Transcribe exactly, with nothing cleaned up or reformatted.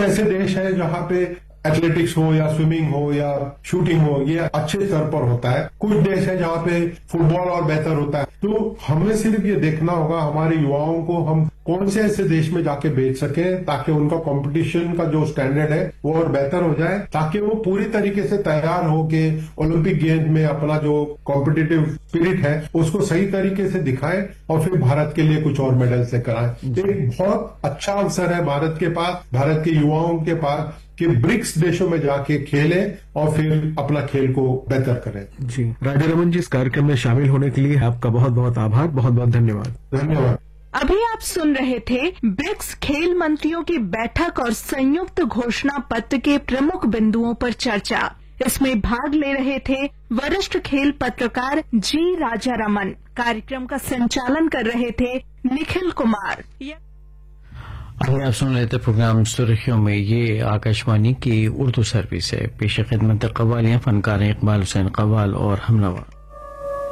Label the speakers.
Speaker 1: ऐसे देश हैं जहां पे एथलेटिक्स हो या स्विमिंग हो या शूटिंग हो, ये अच्छे स्तर पर होता है। कुछ देश है जहां पे फुटबॉल और बेहतर होता है। तो हमें सिर्फ ये देखना होगा हमारे युवाओं को हम कौन से ऐसे देश में जाके भेज सकें ताकि उनका कंपटीशन का जो स्टैंडर्ड है वो और बेहतर हो जाए, ताकि वो पूरी तरीके से तैयार होके ओलंपिक गेम्स में अपना जो कॉम्पिटिटिव स्पिरिट है उसको सही तरीके से दिखाएं और फिर भारत के लिए कुछ और मेडल्स लेकर आए। एक बहुत अच्छा अवसर है भारत के पास, भारत के युवाओं के पास, कि ब्रिक्स देशों में जाके खेलें और फिर अपना खेल को बेहतर करें।
Speaker 2: जी राजा रमन जी, इस कार्यक्रम में शामिल होने के लिए आपका बहुत बहुत आभार, बहुत बहुत धन्यवाद।
Speaker 1: धन्यवाद।
Speaker 3: अभी आप सुन रहे थे ब्रिक्स खेल मंत्रियों की बैठक और संयुक्त घोषणा पत्र के प्रमुख बिंदुओं पर चर्चा। इसमें भाग ले रहे थे वरिष्ठ खेल पत्रकार जी राजा रमन। कार्यक्रम का संचालन कर रहे थे निखिल कुमार।
Speaker 4: अभी आप सुन रहे थे प्रोग्राम सुर्खियों में। ये आकाशवाणी की उर्दू सर्विस है। पेश खिदमत कव्वालियां, फनकार इकबाल हुसैन कव्वाल और हमनवा।